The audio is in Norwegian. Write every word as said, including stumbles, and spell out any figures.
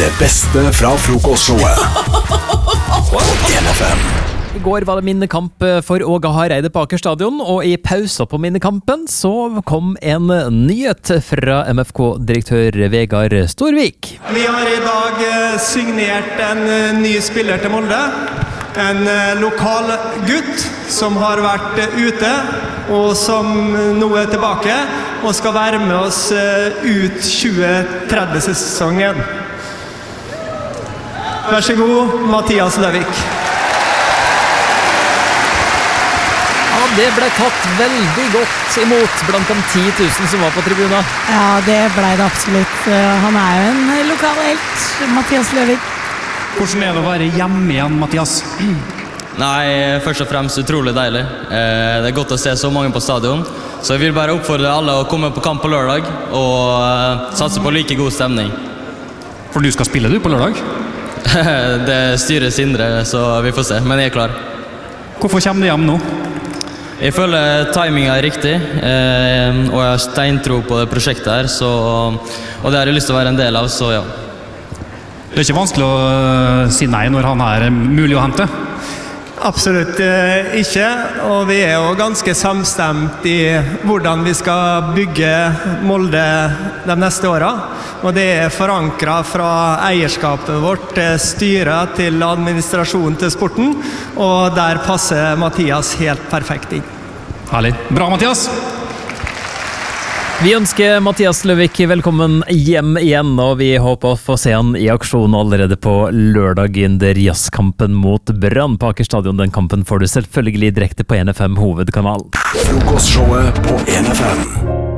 Det beste fra frokostshowet på en F M. I går var det minnekamp for Åge Hareide på Aker stadion, og i pausa på minnekampen så kom en nyhet fra M F K-direktør Vegard Storvik. Vi har i dag signert en ny spiller til Molde. En lokal gutt som har vært ute, og som nå er tilbake, og skal være med oss ut tjue tretti-sesongen. Vær så god, Mathias Løvik. Ja, det ble tatt veldig godt imot blant de ti tusen som var på tribunen. Ja, det ble det absolutt. Han er jo en lokal helt, Mathias Løvik. Hvordan er det å være hjemme igjen, Mathias? Nei, først og fremst utrolig deilig. Det er godt å se så mange på stadion. Så jeg vil bare oppfordre alle å komme på kamp på lørdag og satse på like god stemning. For du skal spille du på lørdag? Det styrer Sindre, så vi får se, men jeg er klar. Hvorfor kommer du hjem nå? Jeg føler timingen er riktig, og jeg har steintro på det prosjektet her, så, og det har jeg lyst til å være en del av, så ja. Det er ikke vanskelig å si nei når han er mulig å hente? Absolutt ikke, og vi er jo ganske samstemt i hvordan vi skal bygge Molde de neste årene. Og det er forankret fra eierskapet vårt til styret til administrasjonen til sporten, og der passer Mathias helt perfekt inn. Herlig. Bra, Mathias! Vi ønsker Mathias Løvik velkommen hjem igjen, og vi håper å få se han i aksjon allerede på lørdag under jazzkampen mot Brann på Aker stadion. Den kampen får du selvfølgelig direkte på en F M hovedkanal. Frokostshowet på en F M.